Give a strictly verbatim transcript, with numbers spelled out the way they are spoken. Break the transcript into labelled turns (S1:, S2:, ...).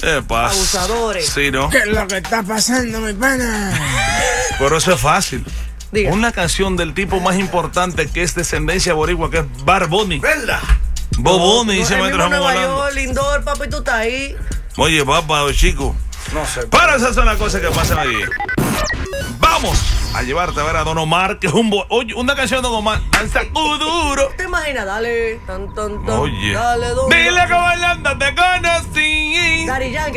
S1: ¿Qué pasa?
S2: Abusadores.
S1: Sí, ¿no?
S3: ¿Qué es lo que está pasando, mi pana?
S1: Pero eso es fácil.
S2: Diga.
S1: Una canción del tipo más importante que es descendencia boricua, que es Bad Bunny.
S3: ¿Verdad?
S1: Bob Bunny, dice
S2: El
S1: Maestro
S2: mismo
S1: Ramón
S2: Nueva
S1: Orlando.
S2: York, Lindor, papi, tú estás ahí.
S1: Oye, papá, chico.
S3: No sé.
S1: Para esas son las cosas que pasan allí. Vamos a llevarte a ver a Don Omar, que es un bo... Oye, una canción de Don Omar, danza duro.
S2: ¿Te imaginas? Dale, tan, tan, tan.
S1: Oye,
S2: Dale, don,
S1: dile
S2: don.
S1: que bailando te conocí.
S2: Daddy Yankee.